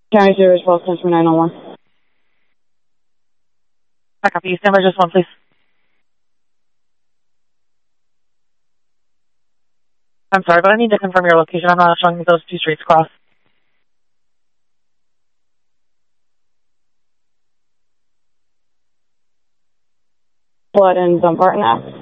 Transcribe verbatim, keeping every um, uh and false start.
County Service, twelve customer nine one one. I copy you. Stand by just one, please. I'm sorry, but I need to confirm your location. I'm not showing me those two streets cross. Blood and Dumbarton Ave.